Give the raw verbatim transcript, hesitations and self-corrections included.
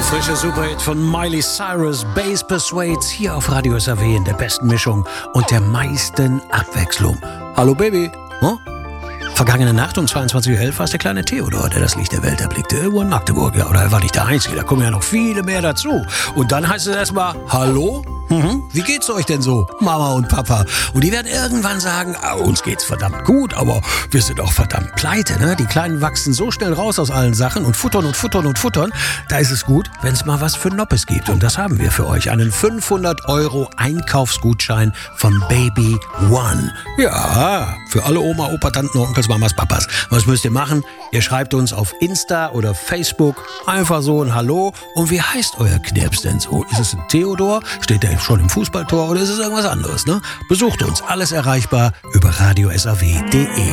Ein frischer Superhit von Miley Cyrus, Bass Persuades, hier auf Radio S A W in der besten Mischung und der meisten Abwechslung. Hallo Baby, hm? Vergangene Nacht um zweiundzwanzig Uhr elf war es der kleine Theodor, der das Licht der Welt erblickte. Irgendwo in Magdeburg, ja, oder er war nicht der Einzige, da kommen ja noch viele mehr dazu. Und dann heißt es erstmal, hallo? Mhm. Wie geht's euch denn so, Mama und Papa? Und die werden irgendwann sagen, ah, uns geht's verdammt gut, aber wir sind auch verdammt pleite, ne? Die Kleinen wachsen so schnell raus aus allen Sachen und futtern und futtern und futtern. Da ist es gut, wenn es mal was für Noppes gibt. Und das haben wir für euch. Einen fünfhundert Euro Einkaufsgutschein von Baby One. Ja, für alle Oma, Opa, Tanten, Onkels, Mamas, Papas. Was müsst ihr machen? Ihr schreibt uns auf Insta oder Facebook einfach so ein Hallo. Und wie heißt euer Knirps denn so? Ist es ein Theodor? Steht der schon im Fußballtor oder ist es irgendwas anderes, ne? Besucht uns. Alles erreichbar über radio s a w punkt d e.